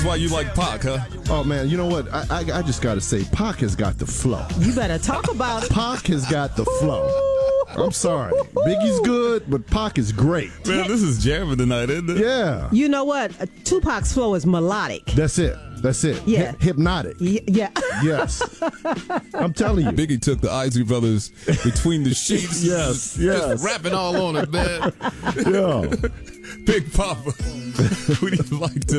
Why you like Pac, huh? Oh, man, you know what? I just got to say, Pac has got the flow. You better talk about it. Pac has got the flow. I'm sorry. Biggie's good, but Pac is great. Man, this is jamming tonight, isn't it? Yeah. You know what? Tupac's flow is melodic. That's it. Yeah. Hypnotic. Yeah. Yes. I'm telling you. Biggie took the Isley Brothers between the sheets. Yes. Just rapping all on it, man. Yeah. Big Papa, who do you like tonight?